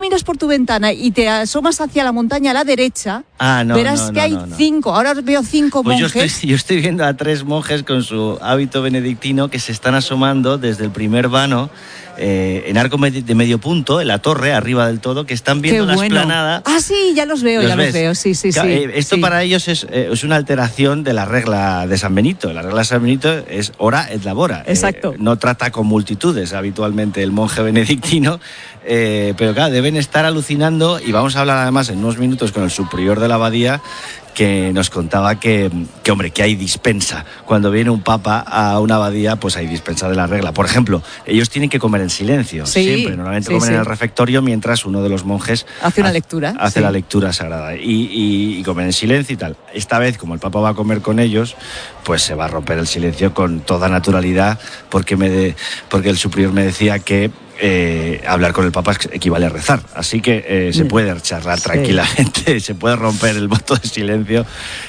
miras por tu ventana y te asomas hacia la montaña a la derecha, verás que hay 5. Ahora veo 5 monjes. Pues yo estoy viendo a 3 monjes con su hábito benedictino que se están asomando desde el primer vano, en arco de medio punto, en la torre, arriba del todo, que están viendo la esplanada. Ah, sí, ya los veo, sí. Esto para ellos es una alteración de la regla de San Benito. La regla de San Benito es ora et labora. Exacto. No trata con multitudes habitualmente el monje benedictino, pero claro, deben estar alucinando, y vamos a hablar además en unos minutos con el superior de la abadía, que nos contaba que hay dispensa. Cuando viene un papa a una abadía, pues hay dispensa de la regla. Por ejemplo, ellos tienen que comer en silencio, siempre. Normalmente comen en el refectorio mientras uno de los monjes hace una lectura. Hace la lectura sagrada y comen en silencio y tal. Esta vez, como el papa va a comer con ellos, pues se va a romper el silencio con toda naturalidad, porque el superior me decía que hablar con el Papa equivale a rezar, así que se puede charlar tranquilamente, se puede romper el voto de silencio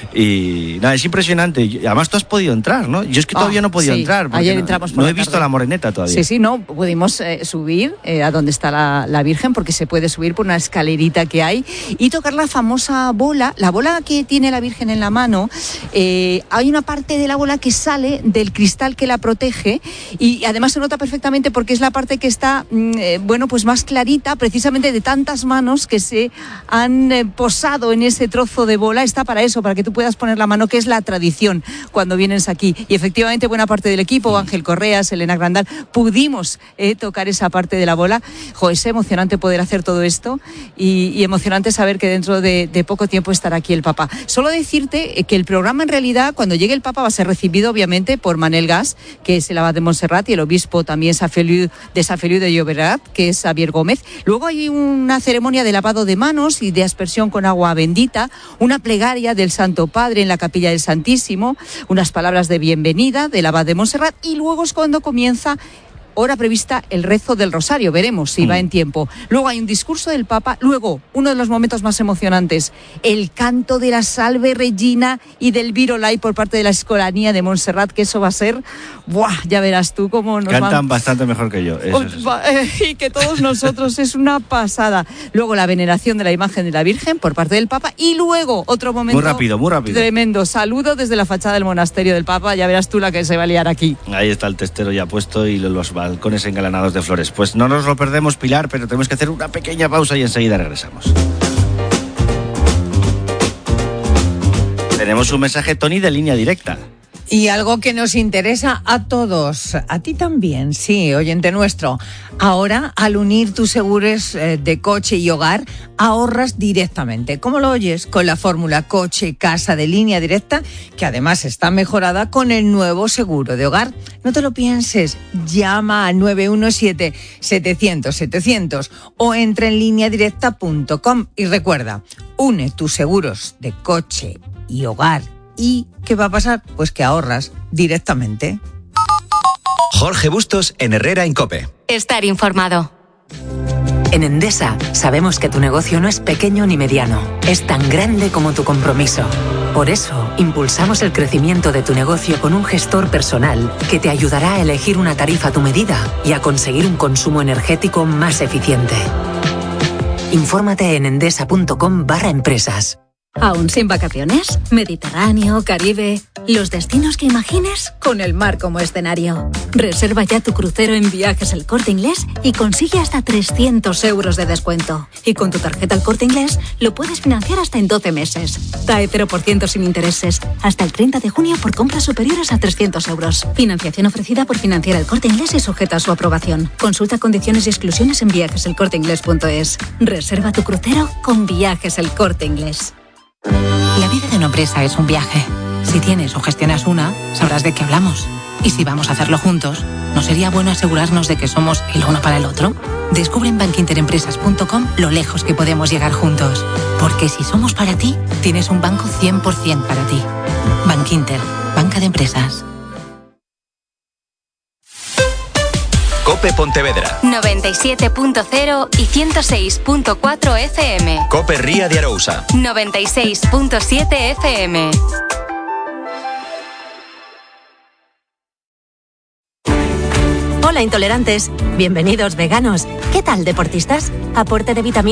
y nada, es impresionante. Además tú has podido entrar, ¿no? Yo es que todavía no he podido entrar, ayer entramos por no he visto la moreneta todavía. Sí, no, pudimos subir a donde está la Virgen, porque se puede subir por una escalerita que hay y tocar la famosa bola, la bola que tiene la Virgen en la mano. Hay una parte de la bola que sale del cristal que la protege y además se nota perfectamente porque es la parte que está pues más clarita, precisamente de tantas manos que se han posado en ese trozo de bola. Está para eso, para que tú puedas poner la mano, que es la tradición cuando vienes aquí. Y efectivamente buena parte del equipo, Ángel Correas, Elena Grandal, pudimos tocar esa parte de la bola. Es emocionante poder hacer todo esto y emocionante saber que dentro de poco tiempo estará aquí el Papa. Solo decirte que el programa en realidad, cuando llegue el Papa, va a ser recibido obviamente por Manel Gas, que es el abad de Montserrat, y el obispo también de San Feliu de Llobregat, que es Xavier Gómez. Luego hay una ceremonia de lavado de manos y de aspersión con agua bendita, una plegaria del Santo Padre en la Capilla del Santísimo, unas palabras de bienvenida del abad de Montserrat, y luego es cuando comienza, hora prevista, el rezo del rosario. Veremos si va en tiempo. Luego hay un discurso del Papa. Luego, uno de los momentos más emocionantes, el canto de la Salve Regina y del Virolai por parte de la Escolanía de Montserrat, que eso va a ser... ya verás tú cómo nos cantan bastante mejor que yo. Y que todos nosotros, es una pasada. Luego la veneración de la imagen de la Virgen por parte del Papa. Y luego otro momento... Muy rápido. Tremendo. Saludo desde la fachada del monasterio del Papa. Ya verás tú la que se va a liar aquí. Ahí está el testero ya puesto y los balcones engalanados de flores. Pues no nos lo perdemos, Pilar, pero tenemos que hacer una pequeña pausa y enseguida regresamos. Tenemos un mensaje, Tony, de línea directa. Y algo que nos interesa a todos, a ti también, sí, oyente nuestro. Ahora, al unir tus seguros de coche y hogar, ahorras directamente. ¿Cómo lo oyes? Con la fórmula coche-casa de línea directa, que además está mejorada con el nuevo seguro de hogar. No te lo pienses, llama al 917-700-700 o entra en lineadirecta.com y recuerda, une tus seguros de coche y hogar. ¿Y qué va a pasar? Pues que ahorras directamente. Jorge Bustos en Herrera Incope. Estar informado. En Endesa sabemos que tu negocio no es pequeño ni mediano, es tan grande como tu compromiso. Por eso, impulsamos el crecimiento de tu negocio con un gestor personal que te ayudará a elegir una tarifa a tu medida y a conseguir un consumo energético más eficiente. Infórmate en endesa.com/empresas. ¿Aún sin vacaciones? Mediterráneo, Caribe... Los destinos que imagines con el mar como escenario. Reserva ya tu crucero en Viajes El Corte Inglés y consigue hasta 300 euros de descuento. Y con tu tarjeta El Corte Inglés lo puedes financiar hasta en 12 meses. TAE 0% sin intereses. Hasta el 30 de junio por compras superiores a 300 euros. Financiación ofrecida por Financiera El Corte Inglés y sujeta a su aprobación. Consulta condiciones y exclusiones en viajeselcorteinglés.es. Reserva tu crucero con Viajes El Corte Inglés. La vida de una empresa es un viaje. Si tienes o gestionas una, sabrás de qué hablamos. Y si vamos a hacerlo juntos, ¿no sería bueno asegurarnos de que somos el uno para el otro? Descubre en bankinterempresas.com lo lejos que podemos llegar juntos. Porque si somos para ti, tienes un banco 100% para ti. Bankinter, banca de empresas. Cope Pontevedra 97.0 y 106.4 FM. Cope Ría de Arousa 96.7 FM. Hola intolerantes, bienvenidos veganos. ¿Qué tal deportistas? Aporte de vitaminas